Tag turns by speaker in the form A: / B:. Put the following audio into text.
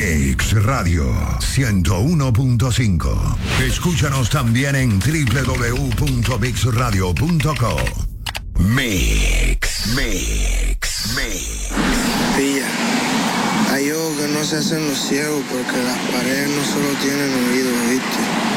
A: Mix Radio 101.5. Escúchanos también en www.mixradio.co. Mix.
B: Pilla, hay ojos que no se hacen los ciegos porque las paredes no solo tienen oídos, ¿viste?